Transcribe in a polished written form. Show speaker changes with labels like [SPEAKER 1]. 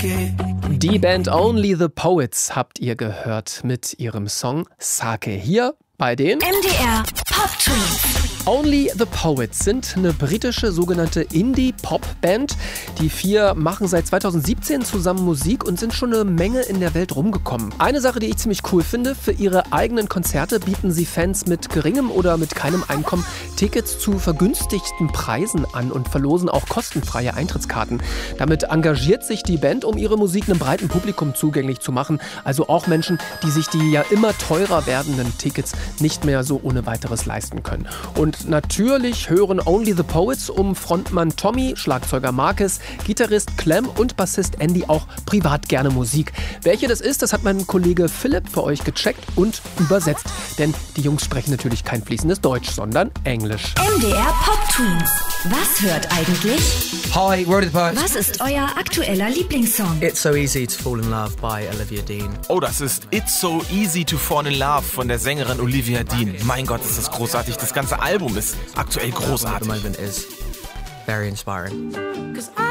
[SPEAKER 1] Die Band Only the Poets habt ihr gehört mit ihrem Song Sake hier bei den
[SPEAKER 2] MDR Pop Tunes.
[SPEAKER 1] Only the Poets sind eine britische sogenannte Indie-Pop-Band. Die vier machen seit 2017 zusammen Musik und sind schon eine Menge in der Welt rumgekommen. Eine Sache, die ich ziemlich cool finde, für ihre eigenen Konzerte bieten sie Fans mit geringem oder mit keinem Einkommen Tickets zu vergünstigten Preisen an und verlosen auch kostenfreie Eintrittskarten. Damit engagiert sich die Band, um ihre Musik einem breiten Publikum zugänglich zu machen. Also auch Menschen, die sich die ja immer teurer werdenden Tickets nicht mehr so ohne weiteres leisten können. Und natürlich hören Only the Poets um Frontmann Tommy, Schlagzeuger Marcus, Gitarrist Clem und Bassist Andy auch privat gerne Musik. Welche das ist, das hat mein Kollege Philipp für euch gecheckt und übersetzt. Denn die Jungs sprechen natürlich kein fließendes Deutsch, sondern Englisch.
[SPEAKER 2] MDR Pop Tunes. Was hört eigentlich?
[SPEAKER 3] Hi, we're Only the Poets.
[SPEAKER 2] Was ist euer aktueller Lieblingssong?
[SPEAKER 3] It's So Easy to Fall in Love by Olivia Dean.
[SPEAKER 4] Oh, das ist It's So Easy to Fall in Love von der Sängerin Olivia Dean. Mein Gott, ist das großartig. Das ganze Album ist aktuell
[SPEAKER 3] At the
[SPEAKER 4] großartig.
[SPEAKER 3] moment is very inspiring.